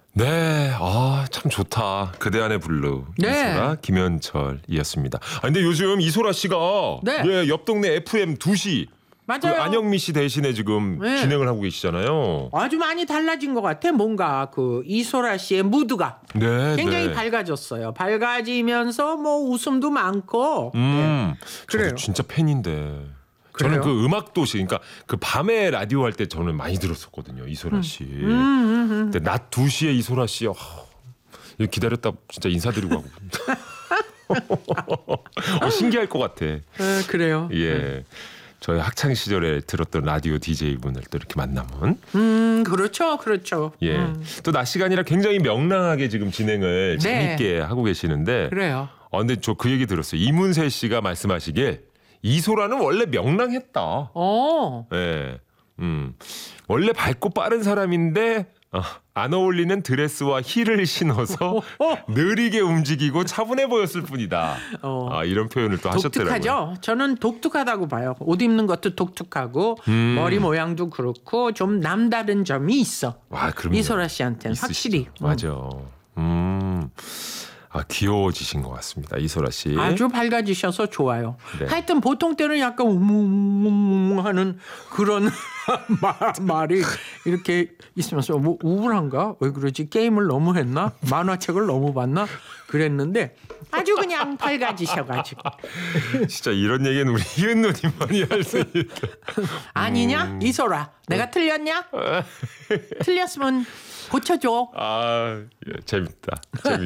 네, 참 좋다. 그대 안의 블루. 네. 이소라, 김현철이었습니다. 근데 요즘 이소라 씨가 네. 예, 옆 동네 FM 2시 그 맞아요. 안영미 씨 대신에 지금 네. 진행을 하고 계시잖아요. 아주 많이 달라진 것 같아. 뭔가 그 이소라 씨의 무드가 네, 굉장히 네. 밝아졌어요. 밝아지면서 뭐 웃음도 많고. 네. 저도 그래요. 진짜 팬인데. 저는 그래요? 그 음악 도시, 그러니까 그 밤에 라디오 할 때 저는 많이 들었었거든요, 이소라 씨. 근데 낮 2시에 이소라 씨, 이거 기다렸다 진짜 인사드리고 하고. 신기할 것 같아. 그래요. 예. 저희 학창 시절에 들었던 라디오 DJ 분을 또 이렇게 만나면 그렇죠, 그렇죠. 예. 또 낮 시간이라 굉장히 명랑하게 지금 진행을 네. 재밌게 하고 계시는데 그래요. 근데 저 그 얘기 들었어요. 이문세 씨가 말씀하시길 이소라는 원래 명랑했다. 예. 원래 밝고 빠른 사람인데 안 어울리는 드레스와 힐을 신어서 느리게 움직이고 차분해 보였을 뿐이다. 이런 표현을 또 하셨더라고요. 독특하죠. 저는 독특하다고 봐요. 옷 입는 것도 독특하고 머리 모양도 그렇고 좀 남다른 점이 있어. 와, 그럼요. 이소라 씨한테는 있으시죠. 확실히. 맞아. 귀여워지신 것 같습니다. 이소라 씨. 아주 밝아지셔서 좋아요. 네. 하여튼 보통 때는 약간 하는 그런 말이 이렇게 있으면서 뭐 우울한가? 왜 그러지? 게임을 너무 했나? 만화책을 너무 봤나? 그랬는데 아주 그냥 밝아지셔가지고. 진짜 이런 얘기는 우리 희은 누님만이 할 수 있다. 아니냐? 이소라. 내가 틀렸냐? 틀렸으면 고쳐줘. 예, 재밌다.